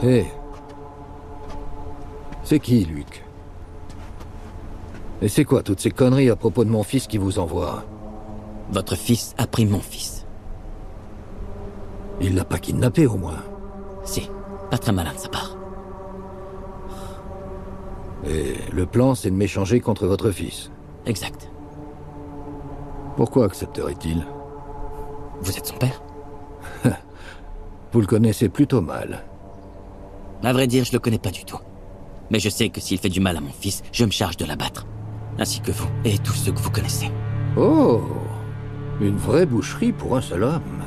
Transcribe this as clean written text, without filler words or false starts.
Hé. C'est qui, Luc? Et c'est quoi toutes ces conneries à propos de mon fils qui vous envoie? Votre fils a pris mon fils. Il l'a pas kidnappé, au moins? Si, pas très malin de sa part. Et le plan, c'est de m'échanger contre votre fils? Exact. Pourquoi accepterait-il? Vous êtes son père? Vous le connaissez plutôt mal. À vrai dire, je le connais pas du tout. Mais je sais que s'il fait du mal à mon fils, je me charge de l'abattre. Ainsi que vous et tous ceux que vous connaissez. Oh! Une vraie boucherie pour un seul homme.